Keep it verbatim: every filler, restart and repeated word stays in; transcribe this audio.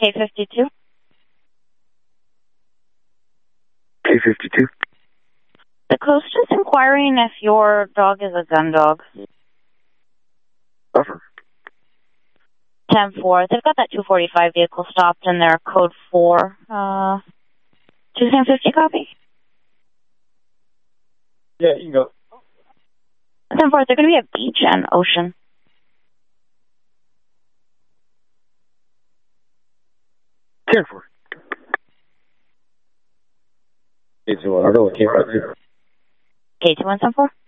K fifty-two. K fifty-two. The coast is inquiring if your dog is a gun dog. Buffer. ten four. They've got that two forty-five vehicle stopped in their code four. Uh, two fifty copy? Yeah, you can go. ten four, they're going to be at Beach and Ocean. ten four. It's one. I know it came right there. K two one seven four?